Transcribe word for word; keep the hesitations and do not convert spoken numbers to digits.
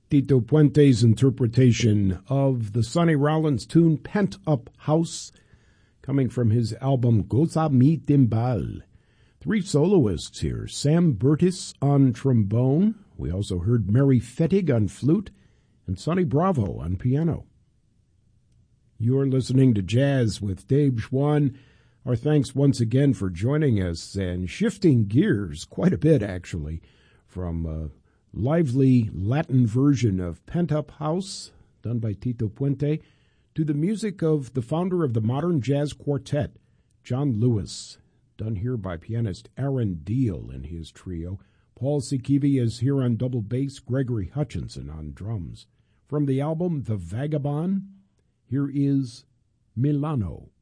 Tito Puente's interpretation of the Sonny Rollins tune Pent Up House, coming from his album Goza Mi Timbal. Three soloists here, Sam Burtis on trombone. We also heard Mary Fettig on flute and Sonny Bravo on piano. You're listening to Jazz with Dave Schwann. Our thanks once again for joining us and shifting gears quite a bit, actually, from a lively Latin version of Pent Up House, done by Tito Puente, to the music of the founder of the modern jazz quartet, John Lewis, done here by pianist Aaron Deal and his trio. Paul Sikivi is here on double bass, Gregory Hutchinson on drums. From the album The Vagabond, here is Milano.